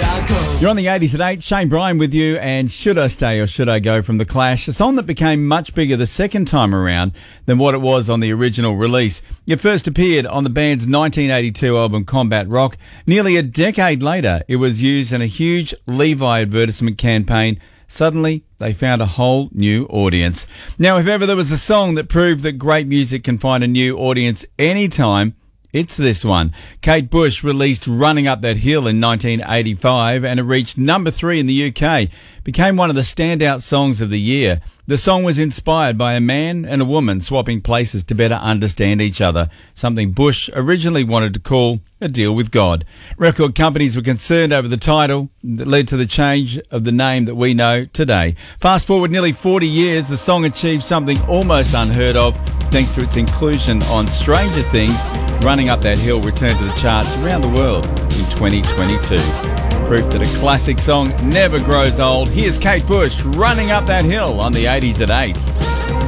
You're on the 80s at 8. Shane Bryan with you, and Should I Stay or Should I Go from The Clash, a song that became much bigger the second time around than what it was on the original release. It first appeared on the band's 1982 album Combat Rock. Nearly a decade later, it was used in a huge Levi advertisement campaign. Suddenly, they found a whole new audience. Now, if ever there was a song that proved that great music can find a new audience anytime, it's this one. Kate Bush released Running Up That Hill in 1985 and it reached number 3 in the UK. Became one of the standout songs of the year. The song was inspired by a man and a woman swapping places to better understand each other, something Bush originally wanted to call a deal with God. Record companies were concerned over the title that led to the change of the name that we know today. Fast forward nearly 40 years, the song achieved something almost unheard of thanks to its inclusion on Stranger Things. Running Up That Hill returned to the charts around the world in 2022. Proof that a classic song never grows old. Here's Kate Bush, Running Up That Hill on the 80s at 8.